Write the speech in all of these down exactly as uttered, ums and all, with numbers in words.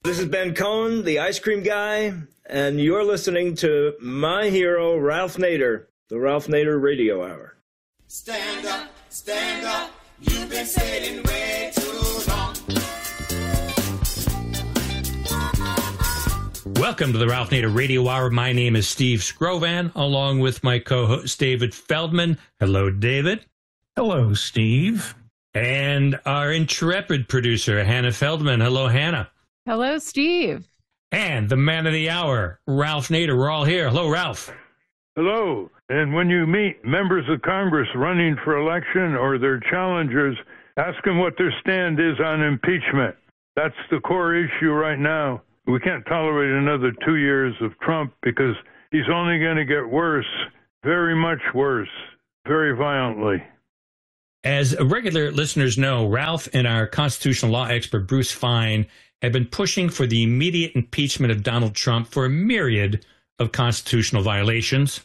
This is Ben Cohen, the ice cream guy, and you're listening to my hero, Ralph Nader, the Ralph Nader Radio Hour. Stand up, stand up, you've been sitting way too long. Welcome to the Ralph Nader Radio Hour. My name is Steve Scrovan, along with my co-host David Feldman. Hello, David. Hello, Steve. And our intrepid producer, Hannah Feldman. Hello, Hannah. Hello, Steve. And the man of the hour, Ralph Nader. We're all here. Hello, Ralph. Hello. And when you meet members of Congress running for election or their challengers, ask them what their stand is on impeachment. That's the core issue right now. We can't tolerate another two years of Trump because he's only going to get worse, very much worse, very violently. As regular listeners know, Ralph and our constitutional law expert, Bruce Fein, have been pushing for the immediate impeachment of Donald Trump for a myriad of constitutional violations.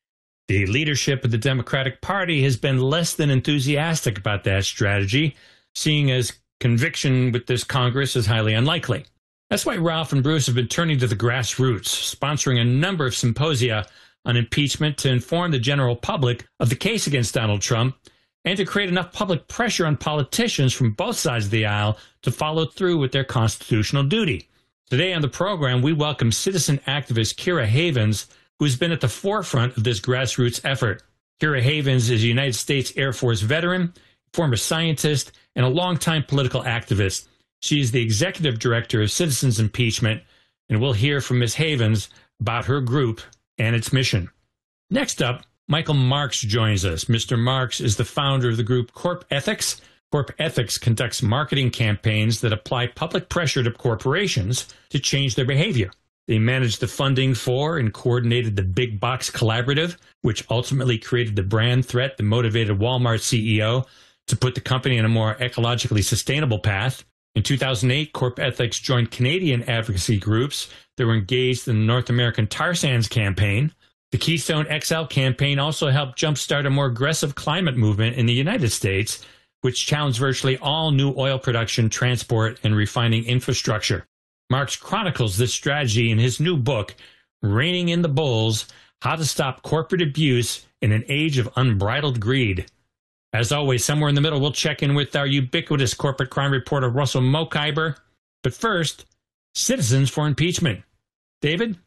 The leadership of the Democratic Party has been less than enthusiastic about that strategy, seeing as conviction with this Congress is highly unlikely. That's why Ralph and Bruce have been turning to the grassroots, sponsoring a number of symposia on impeachment to inform the general public of the case against Donald Trump and to create enough public pressure on politicians from both sides of the aisle to follow through with their constitutional duty. Today on the program, we welcome citizen activist Kira Havens, who's been at the forefront of this grassroots effort. Kira Havens is a United States Air Force veteran, former scientist, and a longtime political activist. She is the executive director of Citizens Impeachment, and we'll hear from Miz Havens about her group and its mission. Next up, Michael Marks joins us. Mister Marks is the founder of the group Corp Ethics. Corp Ethics conducts marketing campaigns that apply public pressure to corporations to change their behavior. They managed the funding for and coordinated the Big Box Collaborative, which ultimately created the brand threat that motivated Walmart C E O to put the company on a more ecologically sustainable path. In two thousand eight, Corp Ethics joined Canadian advocacy groups that were engaged in the North American tar sands campaign. The Keystone X L campaign also helped jumpstart a more aggressive climate movement in the United States, which challenged virtually all new oil production, transport, and refining infrastructure. Marks chronicles this strategy in his new book, Reining in the Bulls, How to Stop Corporate Abuse in an Age of Unbridled Greed. As always, somewhere in the middle, we'll check in with our ubiquitous corporate crime reporter, Russell Mokhiber. But first, Citizens for Impeachment. David?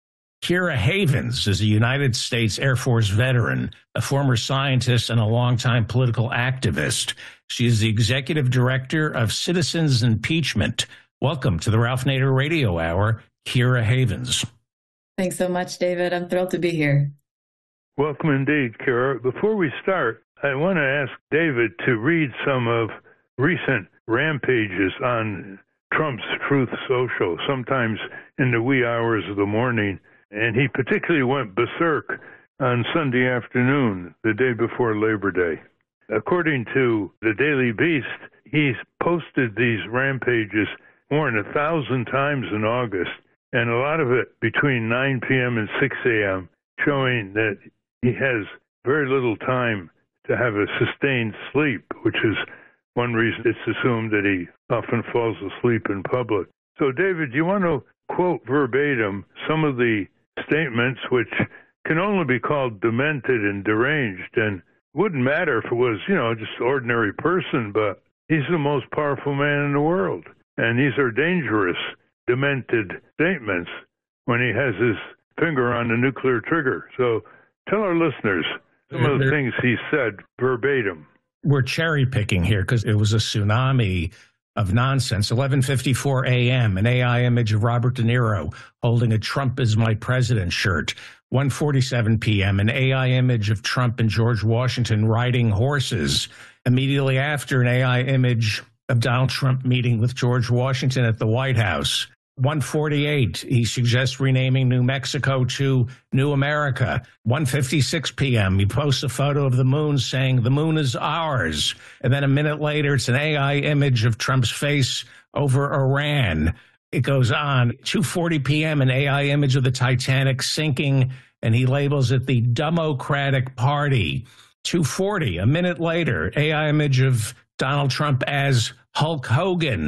Kira Havens is a United States Air Force veteran, a former scientist, and a longtime political activist. She is the executive director of Citizens Impeachment. Welcome to the Ralph Nader Radio Hour, Kira Havens. Thanks so much, David. I'm thrilled to be here. Welcome indeed, Kira. Before we start, I want to ask David to read some of recent rampages on Trump's Truth Social, sometimes in the wee hours of the morning. And he particularly went berserk on Sunday afternoon, the day before Labor Day. According to the Daily Beast, he's posted these rampages more than a thousand times in August, and a lot of it between nine p.m. and six a.m., showing that he has very little time to have a sustained sleep, which is one reason it's assumed that he often falls asleep in public. So, David, do you want to quote verbatim some of the statements which can only be called demented and deranged, and wouldn't matter if it was, you know, just an ordinary person, but he's the most powerful man in the world. And these are dangerous, demented statements when he has his finger on the nuclear trigger. So tell our listeners some of the things he said verbatim. We're cherry picking here because it was a tsunami of nonsense. eleven fifty-four a.m., an A I image of Robert De Niro holding a Trump is my president shirt. one forty-seven p.m., an A I image of Trump and George Washington riding horses. Immediately after, an A I image of Donald Trump meeting with George Washington at the White House. one forty-eight, he suggests renaming New Mexico to New America. one fifty-six p.m., he posts a photo of the moon saying, the moon is ours. And then a minute later, it's an A I image of Trump's face over Iran. It goes on. two forty p.m., an A I image of the Titanic sinking, and he labels it the Democratic Party. two forty, a minute later, A I image of Donald Trump as Hulk Hogan.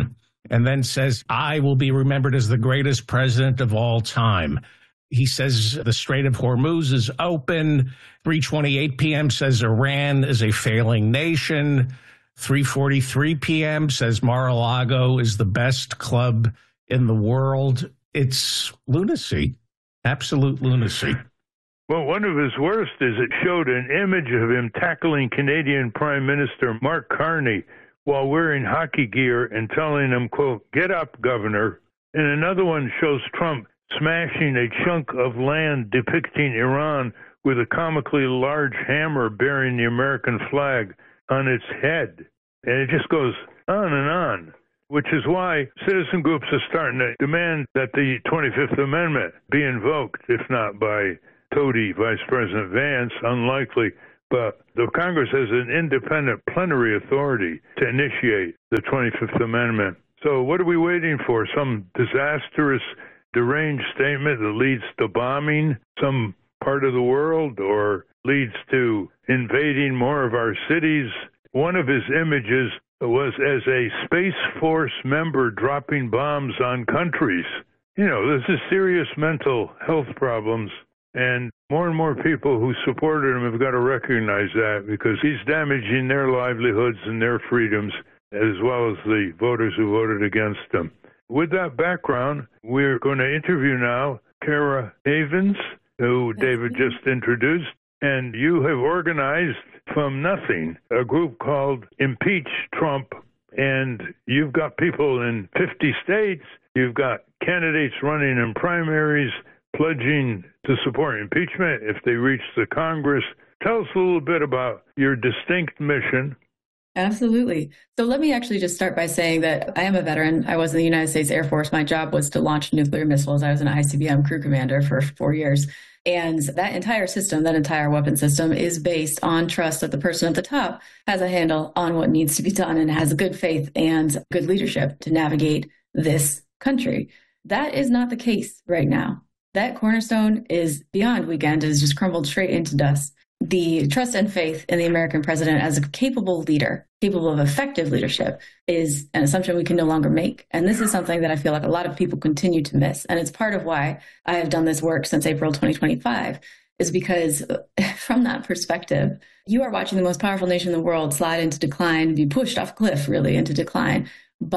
and then says, I will be remembered as the greatest president of all time. He says the Strait of Hormuz is open. three twenty-eight p.m. says Iran is a failing nation. three forty-three p.m. says Mar-a-Lago is the best club in the world. It's lunacy, absolute lunacy. Well, one of his worst is it showed an image of him tackling Canadian Prime Minister Mark Carney while wearing hockey gear and telling him, quote, get up, governor. And another one shows Trump smashing a chunk of land depicting Iran with a comically large hammer bearing the American flag on its head. And it just goes on and on, which is why citizen groups are starting to demand that the twenty-fifth Amendment be invoked, if not by Toady, Vice President Vance, unlikely. But the Congress has an independent plenary authority to initiate the twenty-fifth Amendment. So what are we waiting for? Some disastrous, deranged statement that leads to bombing some part of the world or leads to invading more of our cities? One of his images was as a Space Force member dropping bombs on countries. You know, this is serious mental health problems, and more and more people who supported him have got to recognize that, because he's damaging their livelihoods and their freedoms, as well as the voters who voted against him. With that background, we're going to interview now Kara Havens, who David just introduced, and you have organized from nothing a group called Impeach Trump, and you've got people in fifty states, you've got candidates running in primaries pledging to support impeachment if they reach the Congress. Tell us a little bit about your distinct mission. Absolutely. So let me actually just start by saying that I am a veteran. I was in the United States Air Force. My job was to launch nuclear missiles. I was an I C B M crew commander for four years. And that entire system, that entire weapon system is based on trust that the person at the top has a handle on what needs to be done and has good faith and good leadership to navigate this country. That is not the case right now. That cornerstone is beyond weekend, is just crumbled straight into dust. The trust and faith in the American president as a capable leader, capable of effective leadership, is an assumption we can no longer make. And this is something that I feel like a lot of people continue to miss. And it's part of why I have done this work since April twenty twenty-five, is because from that perspective, you are watching the most powerful nation in the world slide into decline, be pushed off a cliff, really, into decline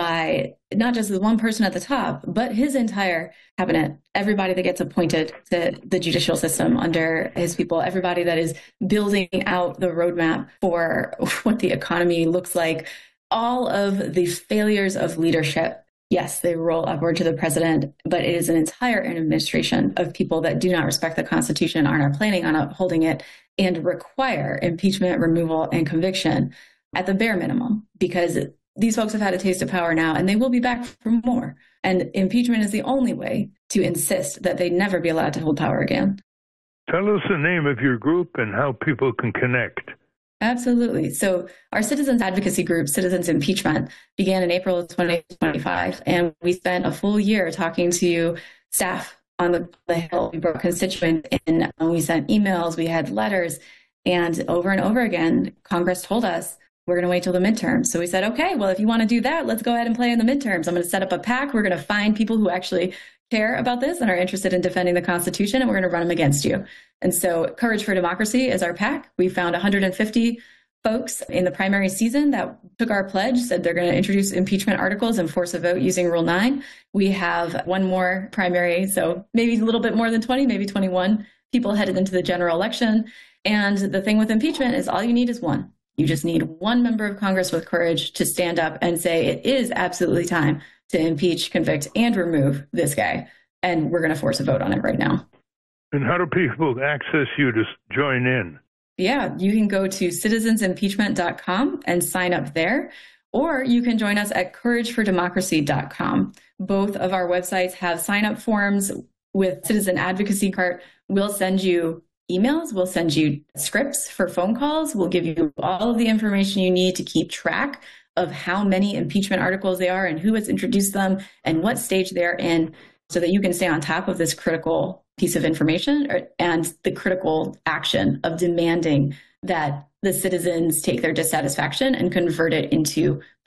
by not just the one person at the top, but his entire cabinet, everybody that gets appointed to the judicial system under his people, everybody that is building out the roadmap for what the economy looks like, all of the failures of leadership. Yes, they roll upward to the president, but it is an entire administration of people that do not respect the Constitution, aren't planning on upholding it, and require impeachment, removal, and conviction at the bare minimum, because these folks have had a taste of power now, and they will be back for more. And impeachment is the only way to insist that they never be allowed to hold power again. Tell us the name of your group and how people can connect. Absolutely. So our citizens advocacy group, Citizens Impeachment, began in April of twenty twenty-five, and we spent a full year talking to staff on the, the Hill. We brought constituents in, and we sent emails, we had letters, and over and over again, Congress told us, we're going to wait till the midterms. So we said, okay, well, if you want to do that, let's go ahead and play in the midterms. I'm going to set up a PAC. We're going to find people who actually care about this and are interested in defending the Constitution, and we're going to run them against you. And so Courage for Democracy is our PAC. We found one hundred fifty folks in the primary season that took our pledge, said they're going to introduce impeachment articles and force a vote using Rule nine. We have one more primary, so maybe a little bit more than twenty, maybe twenty-one people headed into the general election. And the thing with impeachment is all you need is one. You just need one member of Congress with courage to stand up and say it is absolutely time to impeach, convict, and remove this guy. And we're going to force a vote on it right now. And how do people access you to join in? Yeah, you can go to citizens impeachment dot com and sign up there, or you can join us at courage for democracy dot com. Both of our websites have sign-up forms. With Citizen Advocacy Cart, we'll send you emails, we'll send you scripts for phone calls, we'll give you all of the information you need to keep track of how many impeachment articles they are and who has introduced them and what stage they're in, so that you can stay on top of this critical piece of information and the critical action of demanding that the citizens take their dissatisfaction and convert it into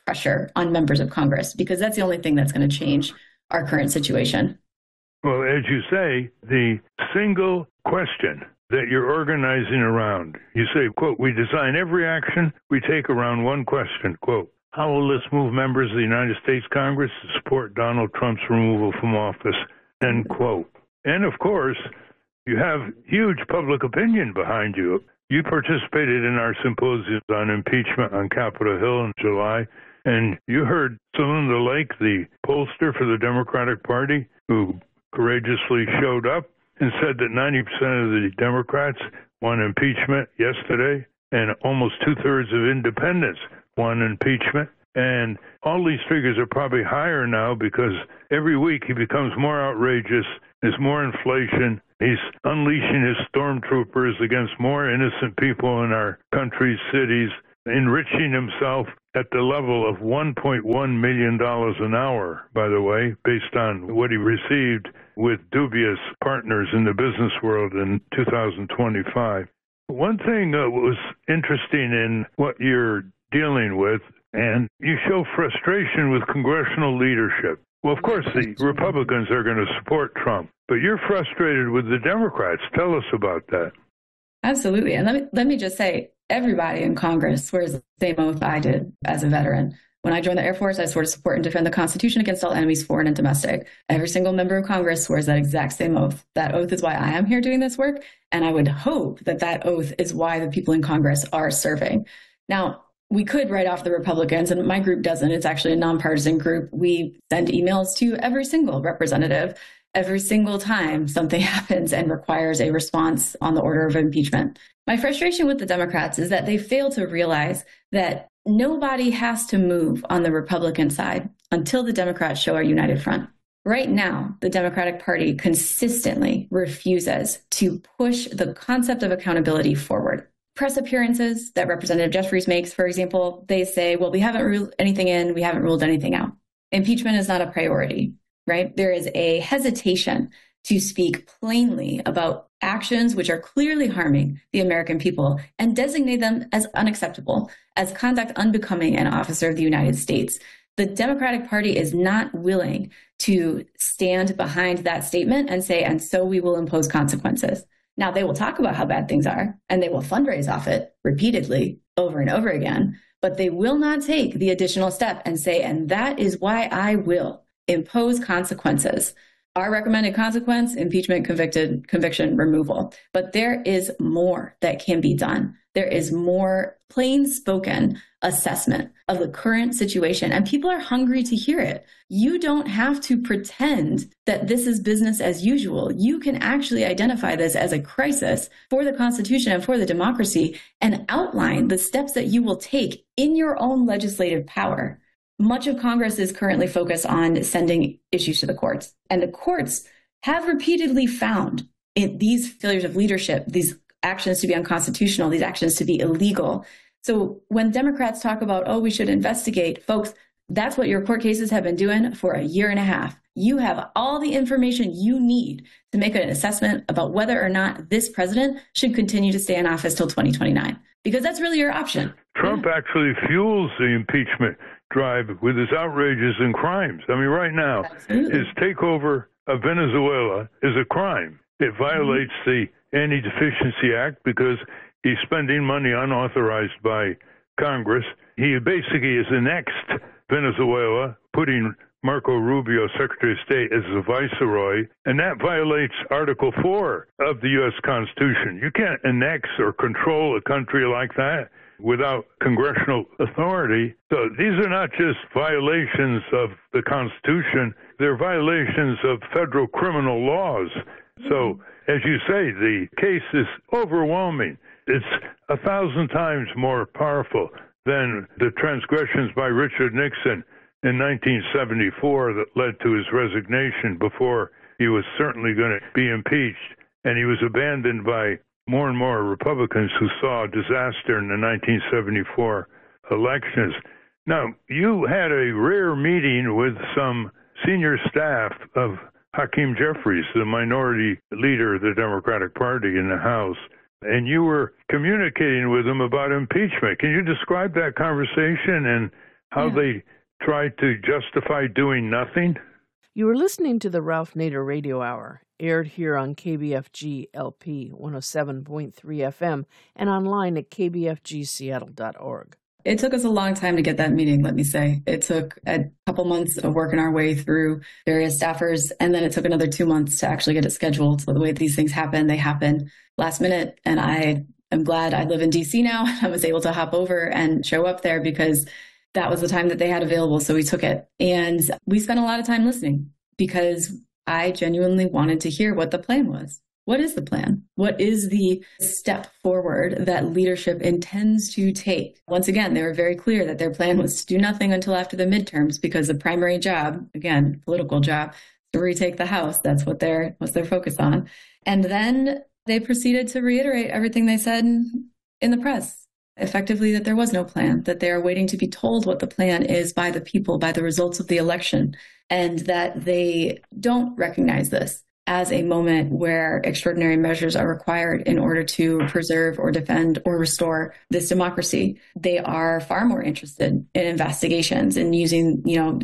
pressure on members of Congress, because that's the only thing that's going to change our current situation. Well, as you say, the single question that you're organizing around, you say, quote, we design every action we take around one question, quote, how will this move members of the United States Congress to support Donald Trump's removal from office, end quote. And of course, you have huge public opinion behind you. You participated in our symposium on impeachment on Capitol Hill in July, and you heard Celinda Lake, the pollster for the Democratic Party, who courageously showed up and said that ninety percent of the Democrats want impeachment yesterday, and almost two-thirds of independents want impeachment. And all these figures are probably higher now because every week he becomes more outrageous. There's more inflation. He's unleashing his stormtroopers against more innocent people in our country's cities, enriching himself at the level of one point one million dollars an hour, by the way, based on what he received with dubious partners in the business world in two thousand twenty-five. One thing that was interesting in what you're dealing with, and you show frustration with congressional leadership. Well, of course, the Republicans are going to support Trump, but you're frustrated with the Democrats. Tell us about that. Absolutely. And let me, let me just say, everybody in Congress swears the same oath I did as a veteran. When I joined the Air Force, I swore to support and defend the Constitution against all enemies, foreign and domestic. Every single member of Congress swears that exact same oath. That oath is why I am here doing this work, and I would hope that that oath is why the people in Congress are serving. Now, we could write off the Republicans, and my group doesn't. It's actually a nonpartisan group. We send emails to every single representative every single time something happens and requires a response on the order of impeachment. My frustration with the Democrats is that they fail to realize that nobody has to move on the Republican side until the Democrats show a united front. Right now, the Democratic Party consistently refuses to push the concept of accountability forward. Press appearances that Representative Jeffries makes, for example, they say, well, we haven't ruled anything in, we haven't ruled anything out. Impeachment is not a priority, right? There is a hesitation to speak plainly about actions which are clearly harming the American people and designate them as unacceptable, as conduct unbecoming an officer of the United States. The Democratic Party is not willing to stand behind that statement and say, and so we will impose consequences. Now, they will talk about how bad things are, and they will fundraise off it repeatedly over and over again, but they will not take the additional step and say, and that is why I will impose consequences. Our recommended consequence, impeachment, convicted, conviction, removal. But there is more that can be done. There is more plain spoken assessment of the current situation, and people are hungry to hear it. You don't have to pretend that this is business as usual. You can actually identify this as a crisis for the Constitution and for the democracy and outline the steps that you will take in your own legislative power. Much of Congress is currently focused on sending issues to the courts, and the courts have repeatedly found in these failures of leadership, these actions to be unconstitutional, these actions to be illegal. So when Democrats talk about, oh, we should investigate, folks, that's what your court cases have been doing for a year and a half. You have all the information you need to make an assessment about whether or not this president should continue to stay in office till twenty twenty-nine, because that's really your option. Trump yeah. actually fuels the impeachment drive with his outrages and crimes. I mean, right now, Absolutely. his takeover of Venezuela is a crime. It violates mm-hmm. the Anti-Deficiency Act because he's spending money unauthorized by Congress. He basically has annexed Venezuela, putting Marco Rubio, Secretary of State, as the viceroy, and that violates Article four of the U S Constitution. You can't annex or control a country like that without congressional authority. So these are not just violations of the Constitution, they're violations of federal criminal laws. So, as you say, the case is overwhelming. It's a thousand times more powerful than the transgressions by Richard Nixon in nineteen seventy-four that led to his resignation before he was certainly going to be impeached. And he was abandoned by more and more Republicans who saw disaster in the nineteen seventy-four elections. Now, you had a rare meeting with some senior staff of Hakeem Jeffries, the minority leader of the Democratic Party in the House, and you were communicating with him about impeachment. Can you describe that conversation and how Yeah. they tried to justify doing nothing? You were listening to the Ralph Nader Radio Hour, aired here on K B F G L P one oh seven point three F M and online at k b f g seattle dot org. It took us a long time to get that meeting, let me say. It took a couple months of working our way through various staffers, and then it took another two months to actually get it scheduled. So the way these things happen, they happen last minute. And I am glad I live in D C now. I was able to hop over and show up there because that was the time that they had available. So we took it. And we spent a lot of time listening because I genuinely wanted to hear what the plan was. What is the plan? What is the step forward that leadership intends to take? Once again, they were very clear that their plan was to do nothing until after the midterms because the primary job, again, political job, to retake the House. That's what they're, what's their focus on. And then they proceeded to reiterate everything they said in the press, effectively that there was no plan, that they are waiting to be told what the plan is by the people, by the results of the election, and that they don't recognize this as a moment where extraordinary measures are required in order to preserve or defend or restore this democracy. They are far more interested in investigations and using, you know,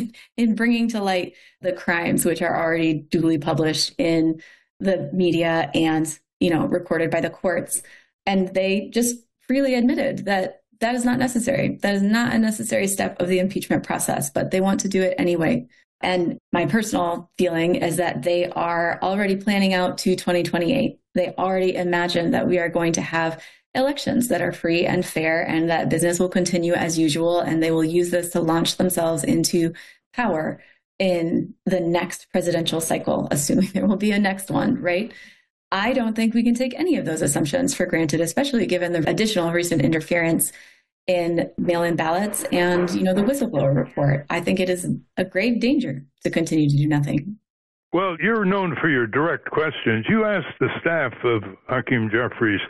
in bringing to light the crimes which are already duly published in the media and, you know, recorded by the courts. And they just freely admitted that that is not necessary. That is not a necessary step of the impeachment process, but they want to do it anyway. And my personal feeling is that they are already planning out to twenty twenty-eight. They already imagine that we are going to have elections that are free and fair and that business will continue as usual. And they will use this to launch themselves into power in the next presidential cycle, assuming there will be a next one, right? I don't think we can take any of those assumptions for granted, especially given the additional recent interference in mail-in ballots and, you know, the whistleblower report. I think it is a grave danger to continue to do nothing. Well, you're known for your direct questions. You asked the staff of Hakeem Jeffries,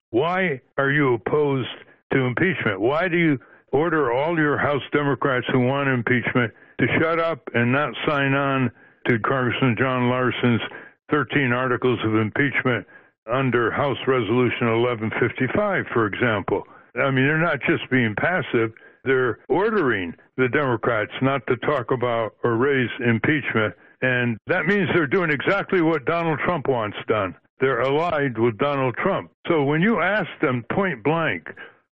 why are you opposed to impeachment? Why do you order all your House Democrats who want impeachment to shut up and not sign on to Congressman John Larson's thirteen articles of impeachment under House Resolution eleven fifty-five, for example? I mean, they're not just being passive. They're ordering the Democrats not to talk about or raise impeachment. And that means they're doing exactly what Donald Trump wants done. They're allied with Donald Trump. So when you ask them point blank,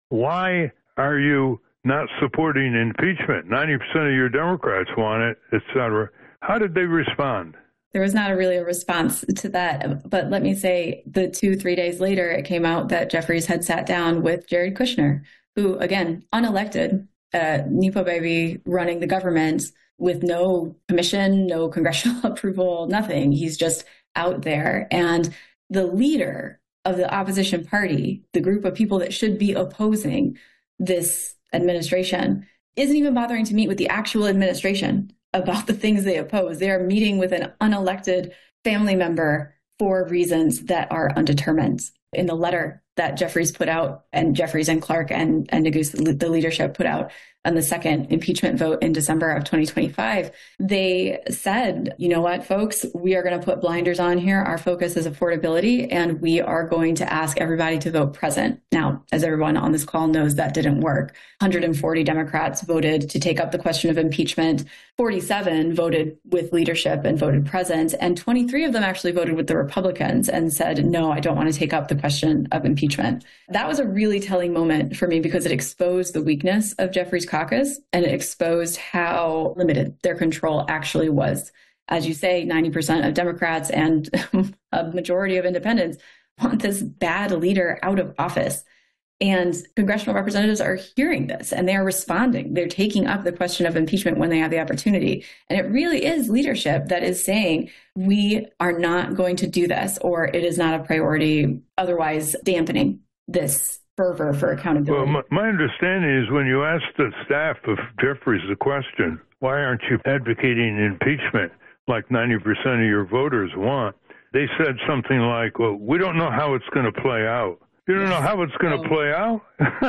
why are you not supporting impeachment? ninety percent of your Democrats want it, et cetera. How did they respond? There was not a really a response to that. But let me say, the two, three days later, it came out that Jeffries had sat down with Jared Kushner, who, again, unelected, uh, Nepo baby running the government with no commission, no congressional approval, nothing. He's just out there. And the leader of the opposition party, the group of people that should be opposing this administration, isn't even bothering to meet with the actual administration about the things they oppose. They are meeting with an unelected family member for reasons that are undetermined. In the letter that Jeffries put out, and Jeffries and Clark and, and Neguse, the leadership, put out on the second impeachment vote in December of twenty twenty-five, they said, you know what, folks, we are going to put blinders on here. Our focus is affordability, and we are going to ask everybody to vote present. Now, as everyone on this call knows, that didn't work. one hundred forty Democrats voted to take up the question of impeachment. forty-seven voted with leadership and voted present, and twenty-three of them actually voted with the Republicans and said, no, I don't want to take up the question of impeachment. That was a really telling moment for me because it exposed the weakness of Jeffries' caucus, and it exposed how limited their control actually was. As you say, ninety percent of Democrats and a majority of independents want this bad leader out of office. And congressional representatives are hearing this and they are responding. They're taking up the question of impeachment when they have the opportunity. And it really is leadership that is saying, we are not going to do this, or it is not a priority, otherwise dampening this fervor for accountability. Well, my, my understanding is when you ask the staff of Jeffries the question, why aren't you advocating impeachment like ninety percent of your voters want? They said something like, well, we don't know how it's going to play out. You don't know how it's going to play out?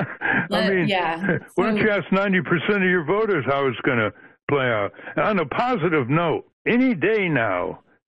I mean, yeah. why don't you ask ninety percent of your voters how it's going to play out? On a positive note, any day now,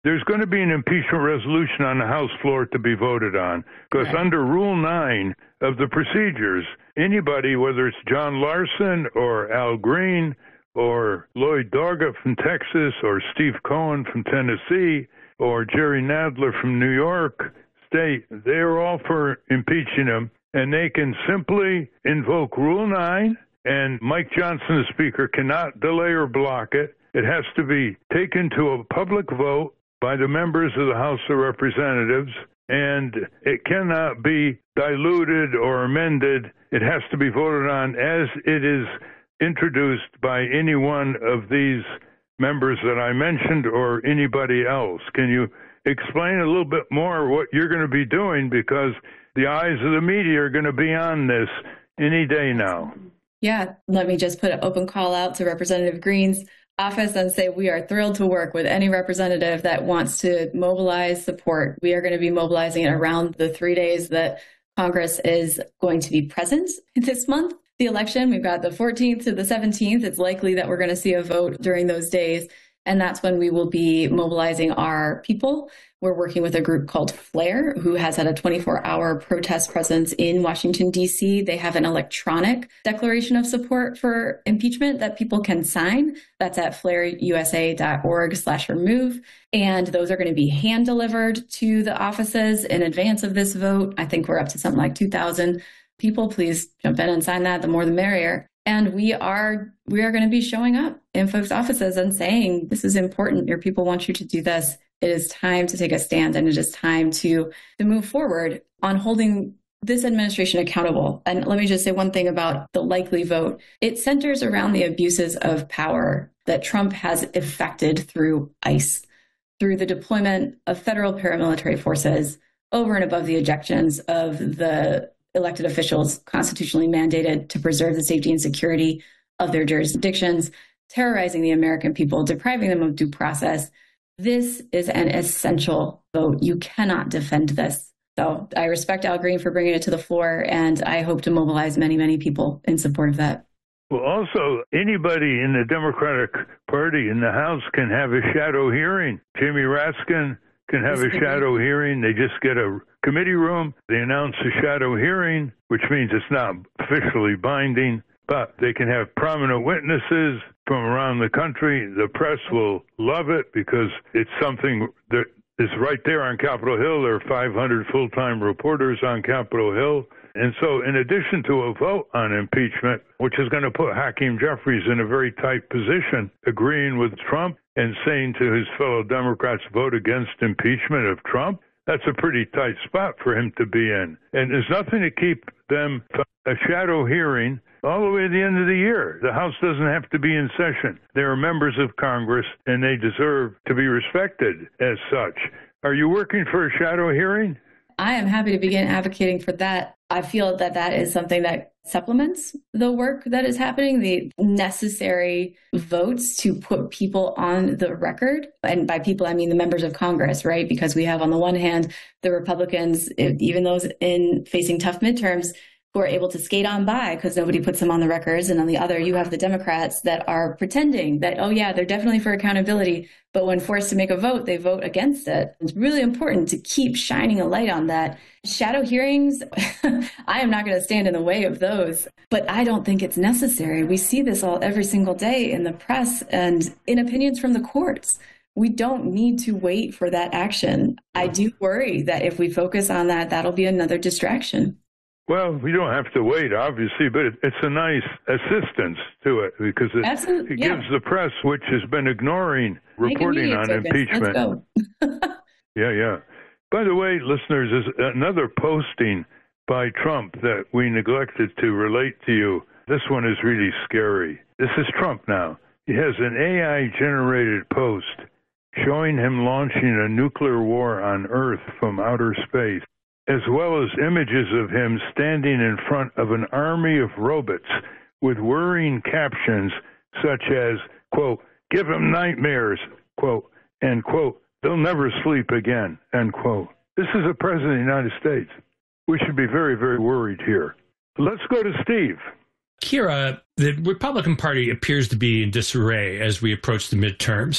there's going to be an impeachment resolution on the House floor to be voted on, because Right. under Rule nine of the procedures, anybody, whether it's John Larson or Al Green or Lloyd Doggett from Texas or Steve Cohen from Tennessee or Jerry Nadler from New York State, they're all for impeaching him, and they can simply invoke Rule nine, and Mike Johnson, the Speaker, cannot delay or block it. It has to be taken to a public vote by the members of the House of Representatives, and it cannot be diluted or amended. It has to be voted on as it is introduced by any one of these members that I mentioned or anybody else. Can you explain a little bit more what you're going to be doing, because the eyes of the media are going to be on this any day now? Yeah, let me just put an open call out to Representative Green's office and say we are thrilled to work with any representative that wants to mobilize support. We are going to be mobilizing it around the three days that Congress is going to be present this month. The election, we've got the fourteenth to the seventeenth. It's likely that we're going to see a vote during those days. And that's when we will be mobilizing our people. We're working with a group called FLAIR, who has had a twenty-four hour protest presence in Washington, D C. They have an electronic declaration of support for impeachment that people can sign. That's at flairusa.org slash remove. And those are going to be hand delivered to the offices in advance of this vote. I think we're up to something like two thousand people. Please jump in and sign that. The more the merrier. And we are we are going to be showing up in folks' offices and saying, this is important. Your people want you to do this. It is time to take a stand, and it is time to, to move forward on holding this administration accountable. And let me just say one thing about the likely vote. It centers around the abuses of power that Trump has effected through ICE, through the deployment of federal paramilitary forces over and above the ejections of the elected officials constitutionally mandated to preserve the safety and security of their jurisdictions, terrorizing the American people, depriving them of due process. This is an essential vote. You cannot defend this. So I respect Al Green for bringing it to the floor, and I hope to mobilize many, many people in support of that. Well, also, anybody in the Democratic Party in the House can have a shadow hearing. Jamie Raskin can have a shadow hearing. They just get a committee room. They announce a shadow hearing, which means it's not officially binding, but they can have prominent witnesses from around the country. The press will love it because it's something that is right there on Capitol Hill. There are five hundred full-time reporters on Capitol Hill. And so in addition to a vote on impeachment, which is going to put Hakeem Jeffries in a very tight position, agreeing with Trump and saying to his fellow Democrats, vote against impeachment of Trump, that's a pretty tight spot for him to be in. And there's nothing to keep them from a shadow hearing all the way to the end of the year. The House doesn't have to be in session. They are members of Congress, and they deserve to be respected as such. Are you working for a shadow hearing? I am happy to begin advocating for that. I feel that that is something that supplements the work that is happening, the necessary votes to put people on the record. And by people, I mean the members of Congress, right? Because we have on the one hand, the Republicans, even those in facing tough midterms, who are able to skate on by because nobody puts them on the records. And on the other, you have the Democrats that are pretending that, oh yeah, they're definitely for accountability. But when forced to make a vote, they vote against it. It's really important to keep shining a light on that. Shadow hearings, I am not going to stand in the way of those, but I don't think it's necessary. We see this all every single day in the press and in opinions from the courts. We don't need to wait for that action. I do worry that if we focus on that, that'll be another distraction. Well, we don't have to wait, obviously, but it, it's a nice assistance to it because it, it yeah. gives the press, which has been ignoring reporting on focus. Impeachment. Let's go. yeah, yeah. By the way, listeners, there's another posting by Trump that we neglected to relate to you. This one is really scary. This is Trump now. He has an A I-generated post showing him launching a nuclear war on Earth from outer space, as well as images of him standing in front of an army of robots with worrying captions such as, quote, give him nightmares, quote, and, quote, they'll never sleep again, end quote. This is a president of the United States. We should be very, very worried here. Let's go to Steve. Kira, the Republican Party appears to be in disarray as we approach the midterms.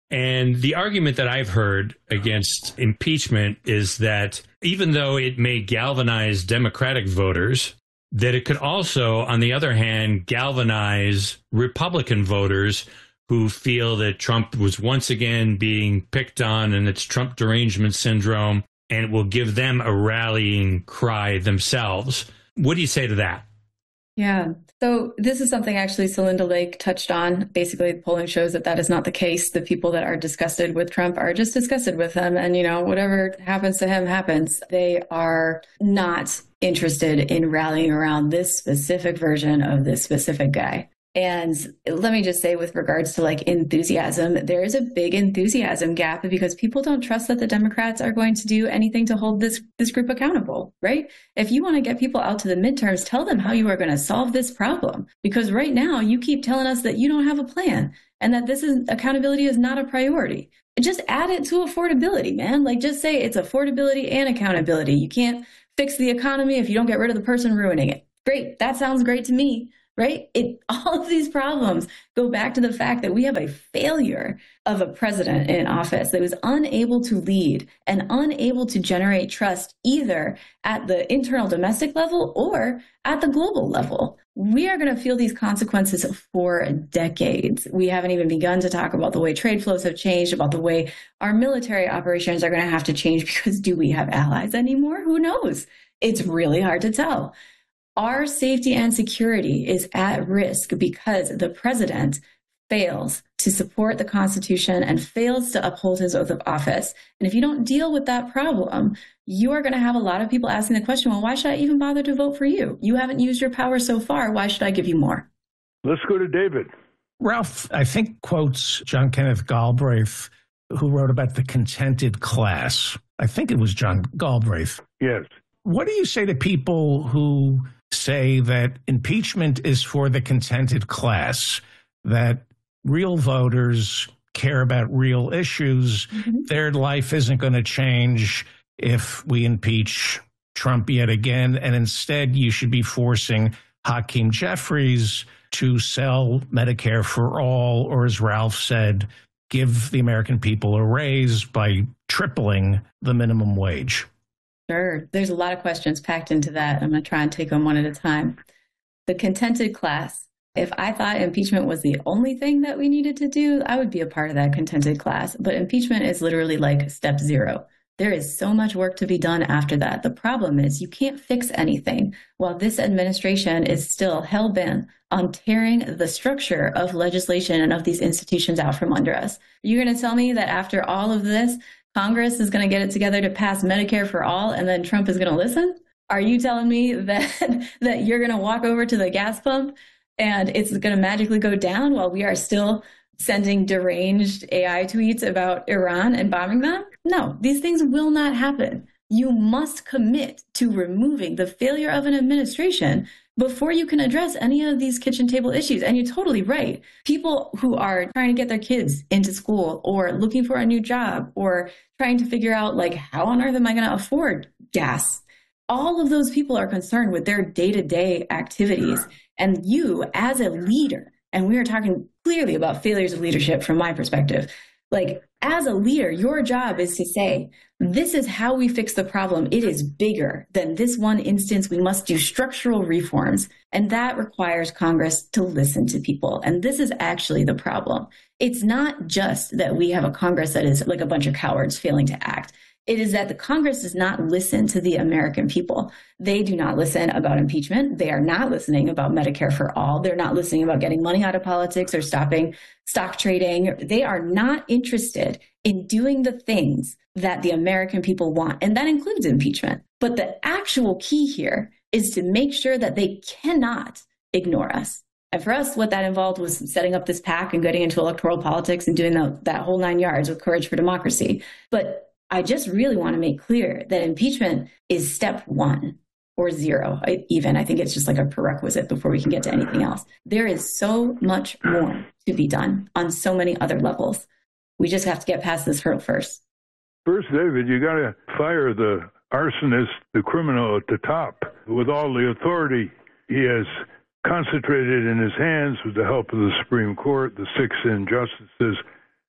And the argument that I've heard against impeachment is that even though it may galvanize Democratic voters, that it could also, on the other hand, galvanize Republican voters who feel that Trump was once again being picked on and it's Trump derangement syndrome, and it will give them a rallying cry themselves. What do you say to that? Yeah. So this is something actually Celinda Lake touched on. Basically, the polling shows that that is not the case. The people that are disgusted with Trump are just disgusted with him. And, you know, whatever happens to him happens. They are not interested in rallying around this specific version of this specific guy. And let me just say, with regards to like enthusiasm, there is a big enthusiasm gap because people don't trust that the Democrats are going to do anything to hold this, this group accountable, right? If you want to get people out to the midterms, tell them how you are going to solve this problem. Because right now you keep telling us that you don't have a plan and that this is accountability is not a priority. Just add it to affordability, man. Like just say it's affordability and accountability. You can't fix the economy if you don't get rid of the person ruining it. Great. That sounds great to me. Right? It, all of these problems go back to the fact that we have a failure of a president in office that was unable to lead and unable to generate trust either at the internal domestic level or at the global level. We are going to feel these consequences for decades. We haven't even begun to talk about the way trade flows have changed, about the way our military operations are going to have to change because do we have allies anymore? Who knows? It's really hard to tell. Our safety and security is at risk because the president fails to support the Constitution and fails to uphold his oath of office. And if you don't deal with that problem, you are going to have a lot of people asking the question, well, why should I even bother to vote for you? You haven't used your power so far. Why should I give you more? Let's go to David. Ralph, I think, quotes John Kenneth Galbraith, who wrote about the contented class. I think it was John Galbraith. Yes. What do you say to people who say that impeachment is for the contented class, that real voters care about real issues? Mm-hmm. Their life isn't going to change if we impeach Trump yet again, and instead you should be forcing Hakeem Jeffries to sell Medicare for all, or as Ralph said, give the American people a raise by tripling the minimum wage? Sure. There's a lot of questions packed into that. I'm going to try and take them one at a time. The contented class. If I thought impeachment was the only thing that we needed to do, I would be a part of that contented class. But impeachment is literally like step zero. There is so much work to be done after that. The problem is you can't fix anything while this administration is still hell-bent on tearing the structure of legislation and of these institutions out from under us. You're going to tell me that after all of this, Congress is going to get it together to pass Medicare for all, and then Trump is going to listen? Are you telling me that that you're going to walk over to the gas pump and it's going to magically go down while we are still sending deranged A I tweets about Iran and bombing them? No, these things will not happen. You must commit to removing the failure of an administration before you can address any of these kitchen table issues. And you're totally right. People who are trying to get their kids into school or looking for a new job or trying to figure out, like, how on earth am I going to afford gas? All of those people are concerned with their day-to-day activities. And you, as a leader, and we are talking clearly about failures of leadership from my perspective, like, as a leader, your job is to say, this is how we fix the problem. It is bigger than this one instance. We must do structural reforms. And that requires Congress to listen to people. And this is actually the problem. It's not just that we have a Congress that is like a bunch of cowards failing to act. It is that the Congress does not listen to the American people. They do not listen about impeachment. They are not listening about Medicare for all. They're not listening about getting money out of politics or stopping stock trading. They are not interested in doing the things that the American people want, and that includes impeachment. But the actual key here is to make sure that they cannot ignore us. And for us, what that involved was setting up this PAC and getting into electoral politics and doing the, that whole nine yards with Courage for Democracy. But I just really want to make clear that impeachment is step one or zero, even. I think it's just like a prerequisite before we can get to anything else. There is so much more to be done on so many other levels. We just have to get past this hurdle first. First, David, you got to fire the arsonist, the criminal at the top. With all the authority he has concentrated in his hands with the help of the Supreme Court, the six injustices,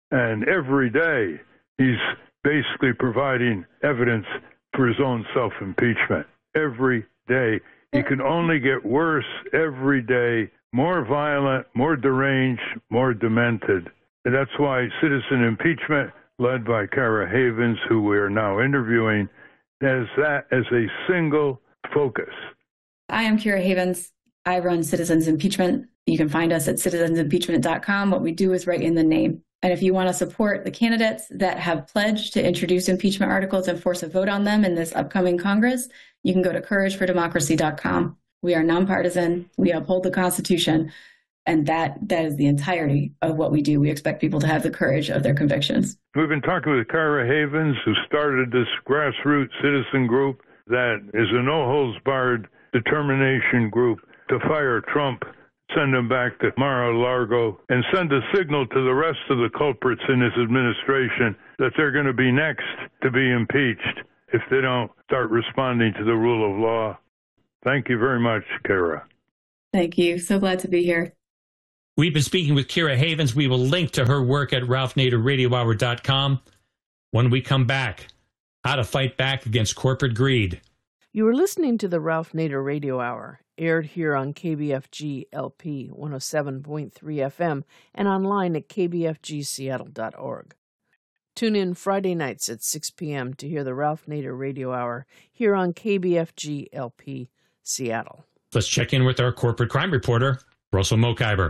And every day, he's basically providing evidence for his own self-impeachment. Every day. He can only get worse every day, more violent, more deranged, more demented. And that's why citizen impeachment, led by Kara Havens, who we are now interviewing, has that as a single focus. I am Kara Havens. I run Citizens Impeachment. You can find us at citizens impeachment dot com. What we do is write in the name. And if you want to support the candidates that have pledged to introduce impeachment articles and force a vote on them in this upcoming Congress, you can go to courage for democracy dot com. We are nonpartisan. We uphold the Constitution. And that that is the entirety of what we do. We expect people to have the courage of their convictions. We've been talking with Kara Havens, who started this grassroots citizen group that is a no-holds-barred determination group to fire Trump, send him back to Mar-a-Lago, and send a signal to the rest of the culprits in his administration that they're going to be next to be impeached if they don't start responding to the rule of law. Thank you very much, Kara. Thank you. So glad to be here. We've been speaking with Kara Havens. We will link to her work at ralph nader radio hour dot com. When we come back, how to fight back against corporate greed. You are listening to the Ralph Nader Radio Hour, aired here on K B F G L P one oh seven point three F M and online at k b f g seattle dot org. Tune in Friday nights at six p.m. to hear the Ralph Nader Radio Hour here on K B F G L P Seattle. Let's check in with our corporate crime reporter, Russell Mokhiber.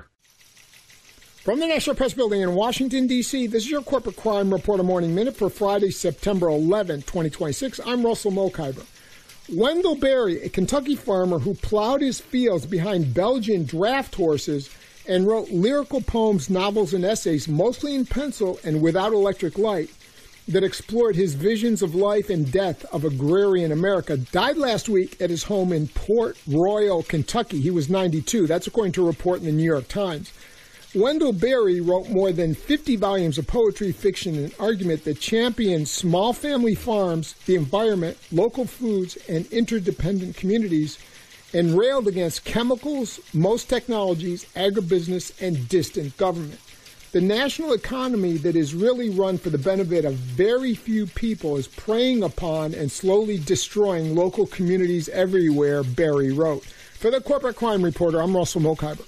From the National Press Building in Washington, D C, this is your Corporate Crime Reporter Morning Minute for Friday, September eleventh, twenty twenty-six. I'm Russell Mokhiber. Wendell Berry, a Kentucky farmer who plowed his fields behind Belgian draft horses and wrote lyrical poems, novels, and essays, mostly in pencil and without electric light, that explored his visions of life and death of agrarian America, died last week at his home in Port Royal, Kentucky. He was ninety-two. That's according to a report in the New York Times. Wendell Berry wrote more than fifty volumes of poetry, fiction, and argument that championed small family farms, the environment, local foods, and interdependent communities, and railed against chemicals, most technologies, agribusiness, and distant government. The national economy that is really run for the benefit of very few people is preying upon and slowly destroying local communities everywhere, Berry wrote. For the Corporate Crime Reporter, I'm Russell Mokhiber.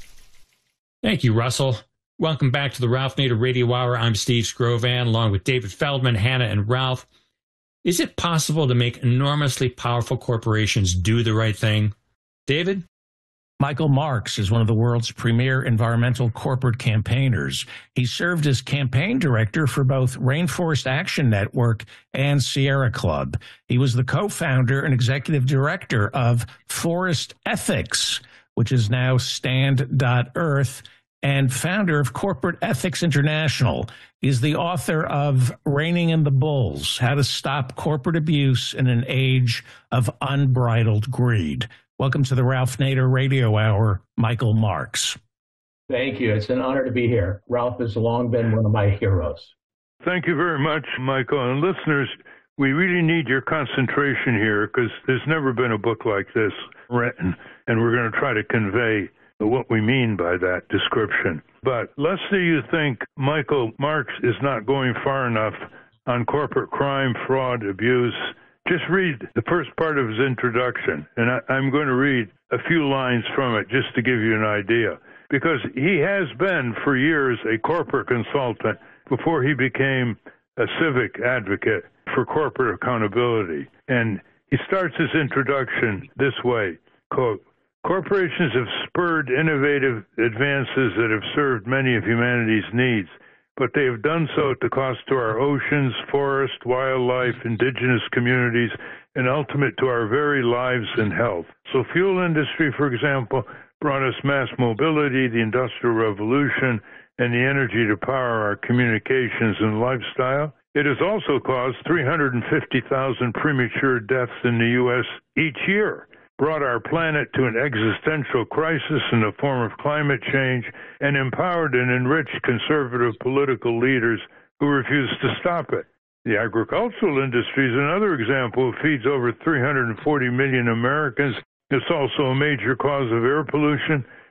Thank you, Russell. Welcome back to the Ralph Nader Radio Hour. I'm Steve Scrovan, along with David Feldman, Hannah, and Ralph. Is it possible to make enormously powerful corporations do the right thing? David? Michael Marks is one of the world's premier environmental corporate campaigners. He served as campaign director for both Rainforest Action Network and Sierra Club. He was the co-founder and executive director of Forest Ethics, which is now stand dot earth, and founder of Corporate Ethics International. He's the author of Reining in the Bulls, How to Stop Corporate Abuse in an Age of Unbridled Greed. Welcome to the Ralph Nader Radio Hour, Michael Marks. Thank you. It's an honor to be here. Ralph has long been one of my heroes. Thank you very much, Michael. And listeners, we really need your concentration here because there's never been a book like this written, and we're going to try to convey what we mean by that description. But lest you think Michael Marks is not going far enough on corporate crime, fraud, abuse, just read the first part of his introduction, and I, I'm going to read a few lines from it just to give you an idea, because he has been for years a corporate consultant before he became a civic advocate for corporate accountability. And he starts his introduction this way, quote, "Corporations have spurred innovative advances that have served many of humanity's needs, but they have done so at the cost to our oceans, forests, wildlife, indigenous communities, and ultimate to our very lives and health. So fuel industry, for example, brought us mass mobility, the Industrial Revolution, and the energy to power our communications and lifestyle. It has also caused three hundred fifty thousand premature deaths in the U S each year, brought our planet to an existential crisis in the form of climate change, and empowered and enriched conservative political leaders who refuse to stop it. The agricultural industry is another example. It feeds over three hundred forty million Americans. It's also a major cause of air pollution,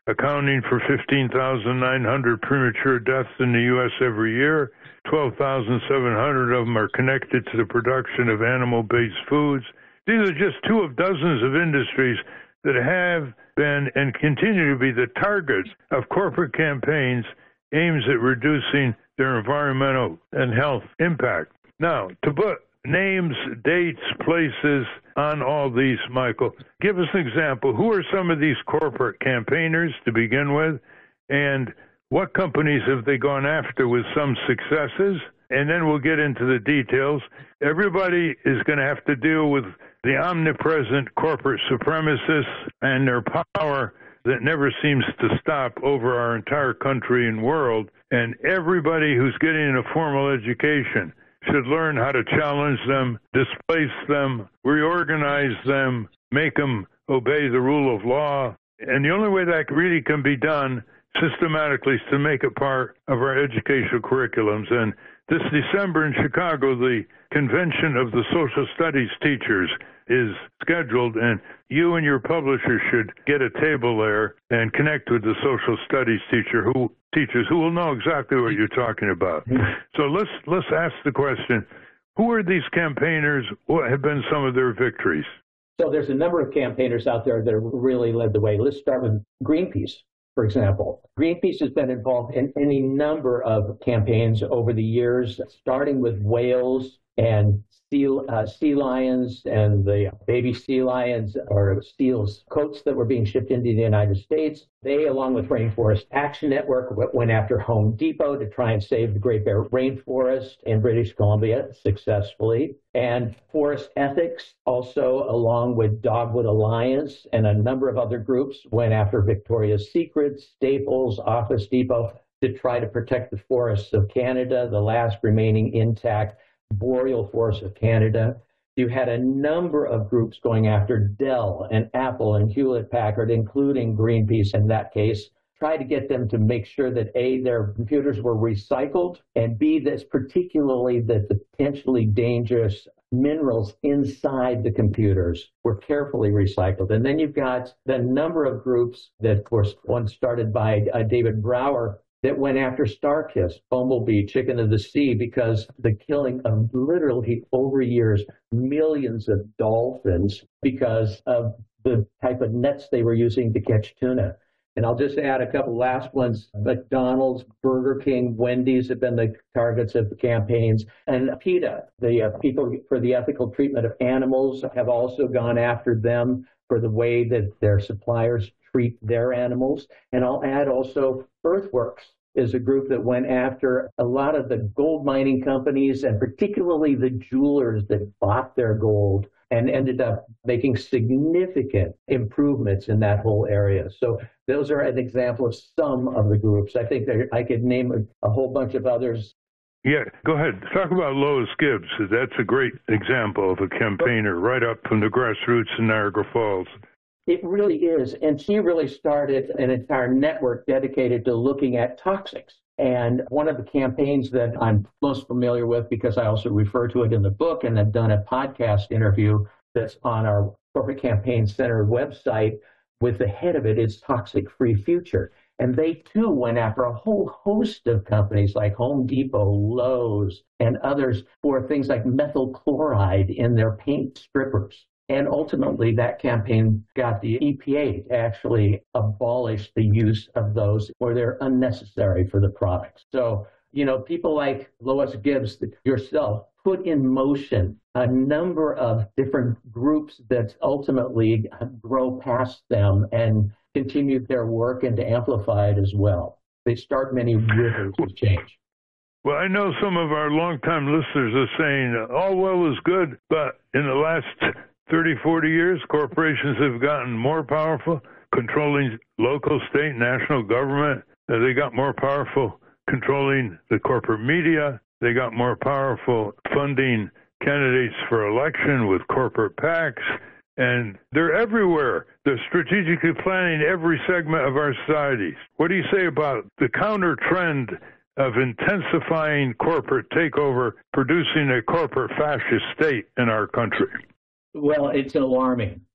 accounting for fifteen thousand nine hundred premature deaths in the U S every year. twelve thousand seven hundred of them are connected to the production of animal-based foods. These are just two of dozens of industries that have been and continue to be the targets of corporate campaigns aimed at reducing their environmental and health impact. Now, to put names, dates, places on all these, Michael, give us an example. Who are some of these corporate campaigners to begin with, and what companies have they gone after with some successes? And then we'll get into the details. Everybody is going to have to deal with the omnipresent corporate supremacists and their power that never seems to stop over our entire country and world. And everybody who's getting a formal education should learn how to challenge them, displace them, reorganize them, make them obey the rule of law. And the only way that really can be done systematically is to make it part of our educational curriculums. And this December in Chicago, the Convention of the Social Studies Teachers is scheduled, and you and your publisher should get a table there and connect with the social studies teacher who teachers who will know exactly what you're talking about. So let's let's ask the question, who are these campaigners? What have been some of their victories? So there's a number of campaigners out there that have really led the way. Let's start with Greenpeace, for example. Greenpeace has been involved in any number of campaigns over the years, starting with whales and sea, uh, sea lions and the baby sea lions or seals coats that were being shipped into the United States. They, along with Rainforest Action Network, went after Home Depot to try and save the Great Bear Rainforest in British Columbia successfully. And Forest Ethics, also along with Dogwood Alliance and a number of other groups, went after Victoria's Secret, Staples, Office Depot to try to protect the forests of Canada, the last remaining intact boreal forests of Canada. You had a number of groups going after Dell and Apple and Hewlett-Packard, including Greenpeace in that case, try to get them to make sure that A, their computers were recycled, and B, that's particularly that the potentially dangerous minerals inside the computers were carefully recycled. And then you've got the number of groups that, of course, one started by uh, David Brower, that went after Starkist, Bumblebee, Chicken of the Sea, because the killing of literally over years millions of dolphins because of the type of nets they were using to catch tuna. And I'll just add a couple last ones. McDonald's, Burger King, Wendy's have been the targets of the campaigns. And PETA, the uh, People for the Ethical Treatment of Animals, have also gone after them for the way that their suppliers treat their animals. And I'll add also Earthworks is a group that went after a lot of the gold mining companies and particularly the jewelers that bought their gold and ended up making significant improvements in that whole area. So those are an example of some of the groups. I think that I could name a, a whole bunch of others. Yeah, go ahead. Talk about Lois Gibbs. That's a great example of a campaigner right up from the grassroots in Niagara Falls. It really is. And she really started an entire network dedicated to looking at toxics. And one of the campaigns that I'm most familiar with, because I also refer to it in the book and have done a podcast interview that's on our Corporate Campaign Center website with the head of it, is Toxic Free Future. And they too went after a whole host of companies like Home Depot, Lowe's, and others for things like methyl chloride in their paint strippers. And ultimately, that campaign got the E P A to actually abolish the use of those, or they're unnecessary for the products. So, you know, people like Lois Gibbs, yourself, put in motion a number of different groups that ultimately grow past them and continue their work and to amplify it as well. They start many rivers of change. Well, I know some of our longtime listeners are saying all well is good, but in the last thirty, forty years, corporations have gotten more powerful, controlling local, state, national government. They got more powerful controlling the corporate media. They got more powerful funding candidates for election with corporate PACs. And they're everywhere. They're strategically planning every segment of our societies. What do you say about the counter trend of intensifying corporate takeover, producing a corporate fascist state in our country? Well, it's alarming.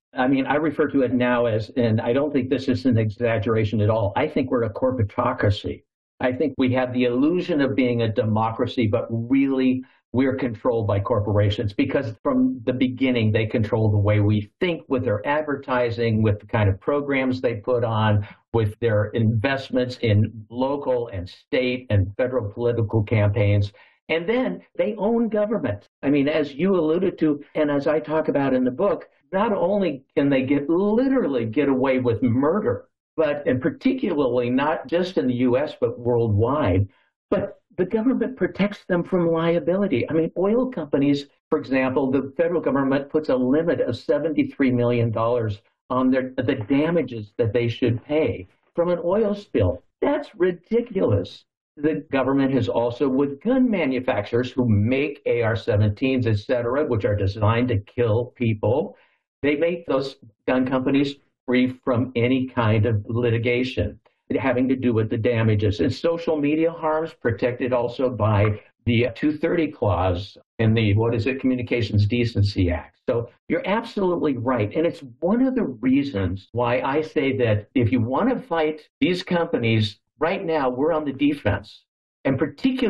I mean, I refer to it now as, and I don't think this is an exaggeration at all, I think we're a corporatocracy. I think we have the illusion of being a democracy, but really we're controlled by corporations because from the beginning, they control the way we think with their advertising, with the kind of programs they put on, with their investments in local and state and federal political campaigns. And then they own government. I mean, as you alluded to, and as I talk about in the book, not only can they get literally get away with murder, but and particularly not just in the U S, but worldwide, but the government protects them from liability. I mean, oil companies, for example, the federal government puts a limit of seventy-three million dollars on their, the damages that they should pay from an oil spill. That's ridiculous. The government has also with gun manufacturers who make A R seventeens, et cetera, which are designed to kill people. They make those gun companies free from any kind of litigation having to do with the damages. And social media harms protected also by the two thirty clause in the, what is it, Communications Decency Act. So you're absolutely right. And it's one of the reasons why I say that if you want to fight these companies, right now we're on the defense. And particularly